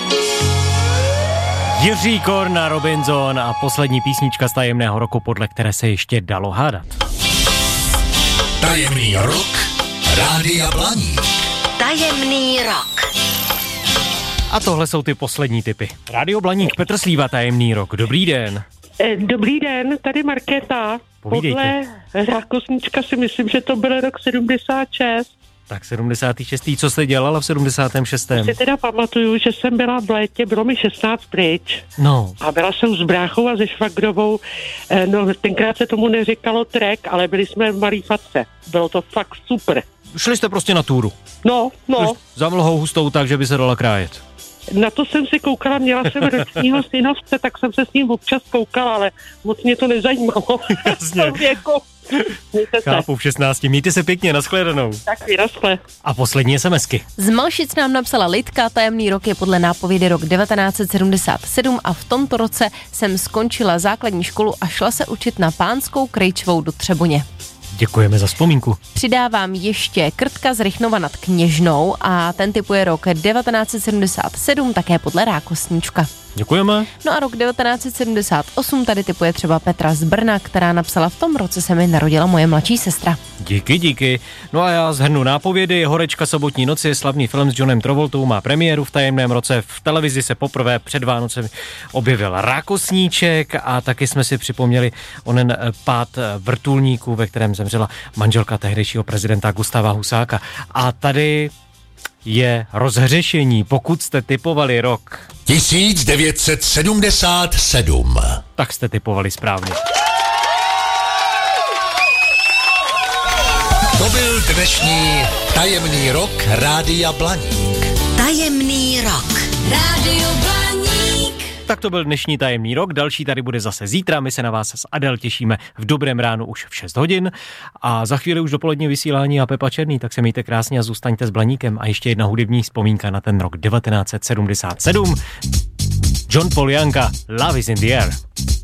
Jiří Korna, Robinson a poslední písnička z tajemného roku, podle které se ještě dalo hádat. Tajemný rok Rádia Blaník. Tajemný rok. A tohle jsou ty poslední tipy. Rádio Blaník, Petr Slíva, tajemný rok. Dobrý den. Dobrý den, tady Markéta. Povídejte. Podle Rákosnička si myslím, že to byl rok 76. Tak 76. Co jste dělala v 76. Si teda pamatuju, že jsem byla v létě, bylo mi 16 pryč. No. A byla jsem s bráchou a se švagrovou. No, tenkrát se tomu neříkalo trek, ale byli jsme v malý fatce. Bylo to fakt super. Šli jste prostě na túru. No. Za mlhou hustou tak, že by se dala krájet. Na to jsem si koukala, měla jsem ročního synovce, tak jsem se s ním občas koukala, ale moc mě to nezajímalo. Jasně. Mějte se. Chápu v 16. Mějte se pěkně, nashledanou. Tak vyraschle. A poslední SMSky. Z Malšic nám napsala Lidka, tajemný rok je podle nápovědy rok 1977 a v tomto roce jsem skončila základní školu a šla se učit na Pánskou Krejčovou do Třeboně. Děkujeme za vzpomínku. Přidávám ještě Krtka z Rychnova nad Kněžnou a ten typuje rok 1977 také podle Rákosníčka. Děkujeme. No a rok 1978 tady typuje třeba Petra z Brna, která napsala: v tom roce se mi narodila moje mladší sestra. Díky. No a já shrnu nápovědy. Horečka sobotní noci, slavný film s Johnem Travoltou, má premiéru v tajemném roce. V televizi se poprvé před Vánocemi objevil Rákosníček a taky jsme si připomněli onen pád vrtulníků, ve kterém zemřela manželka tehdejšího prezidenta Gustáva Husáka. A tady je rozhřešení, pokud jste tipovali rok 1977. Tak jste tipovali správně. To byl dnešní tajemný rok Rádia Blaník. Tajemný rok. Rádio Blaník. Tak to byl dnešní tajemný rok, další tady bude zase zítra, my se na vás s Adel těšíme v dobrém ránu už v 6 hodin a za chvíli už dopolední vysílání a Pepa Černý, tak se mějte krásně a zůstaňte s Blaníkem a ještě jedna hudební vzpomínka na ten rok 1977. John Paul Younga, Love is in the air.